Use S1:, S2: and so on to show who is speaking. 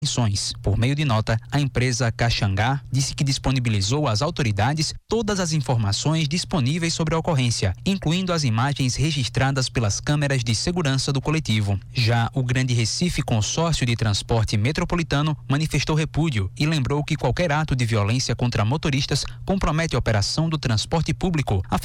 S1: Por meio de nota, a empresa Caxangá disse que disponibilizou às autoridades todas as informações disponíveis sobre a ocorrência, incluindo as imagens registradas pelas câmeras de segurança do coletivo. Já o Grande Recife Consórcio de Transporte Metropolitano manifestou repúdio e lembrou que qualquer ato de violência contra motoristas compromete a operação do transporte público,